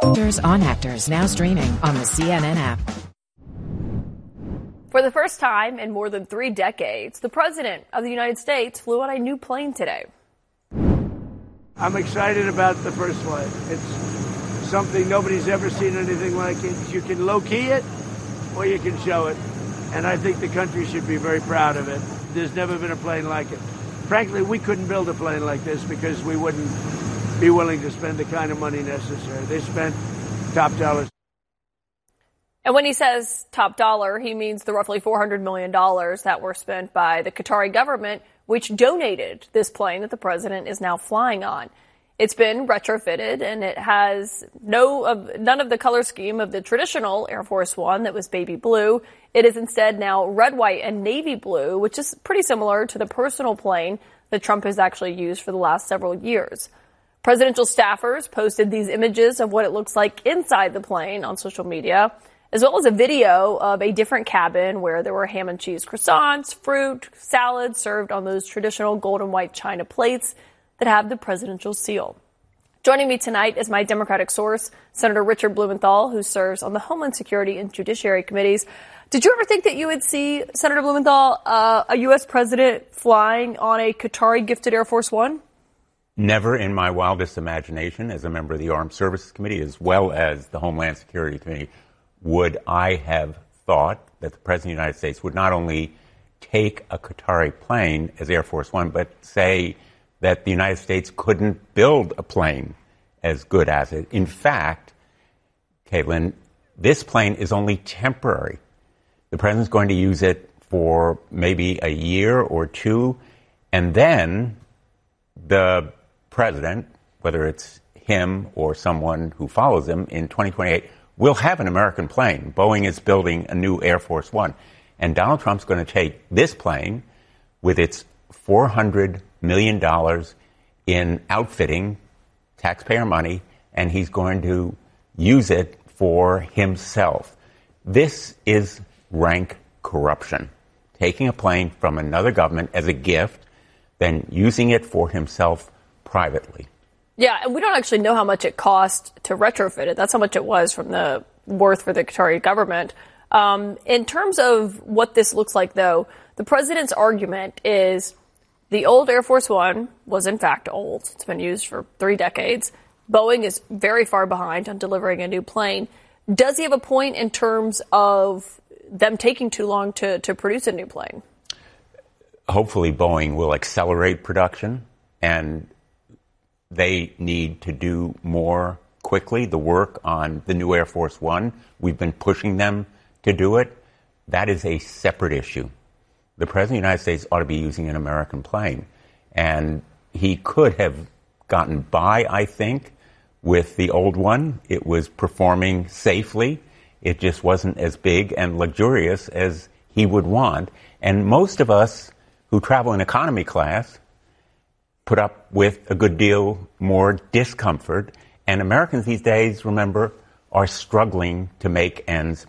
Actors on Actors, now streaming on the CNN app. For the first time in more than 3 decades, the President of the United States flew on a new plane today. I'm excited about the first flight. It's something nobody's ever seen anything like it. You can low-key it or you can show it. And I think the country should be very proud of it. There's never been a plane like it. Frankly, we couldn't build a plane like this because we wouldn't be willing to spend the kind of money necessary. They spent top dollars. And when he says top dollar, he means the roughly $400 million that were spent by the Qatari government, which donated this plane that the president is now flying on. It's been retrofitted, and it has none of the color scheme of the traditional Air Force One that was baby blue. It is instead now red, white, and navy blue, which is pretty similar to the personal plane that Trump has actually used for the last several years. Presidential staffers posted these images of what it looks like inside the plane on social media, as well as a video of a different cabin where there were ham and cheese croissants, fruit, salad served on those traditional gold and white china plates that have the presidential seal. Joining me tonight is my Democratic source, Senator Richard Blumenthal, who serves on the Homeland Security and Judiciary Committees. Did you ever think that you would see, Senator Blumenthal, a U.S. president flying on a Qatari-gifted Air Force One? Never in my wildest imagination, as a member of the Armed Services Committee, as well as the Homeland Security Committee, would I have thought that the President of the United States would not only take a Qatari plane as Air Force One, but say that the United States couldn't build a plane as good as it. In fact, Caitlin, this plane is only temporary. The President's going to use it for maybe a year or two, and then the President, whether it's him or someone who follows him in 2028, will have an American plane. Boeing is building a new Air Force One. And Donald Trump's going to take this plane with its $400 million in outfitting, taxpayer money, and he's going to use it for himself. This is rank corruption. Taking a plane from another government as a gift, then using it for himself privately. Yeah, and we don't actually know how much it cost to retrofit it. That's how much it was from the worth for the Qatari government. In terms of what this looks like, though, the president's argument is the old Air Force One was, in fact, old. It's been used for 3 decades. Boeing is very far behind on delivering a new plane. Does he have a point in terms of them taking too long to produce a new plane? Hopefully, Boeing will accelerate production, and they need to do more quickly. The work on the new Air Force One, we've been pushing them to do it. That is a separate issue. The President of the United States ought to be using an American plane. And he could have gotten by, I think, with the old one. It was performing safely. It just wasn't as big and luxurious as he would want. And most of us who travel in economy class put up with a good deal more discomfort. And Americans these days, remember, are struggling to make ends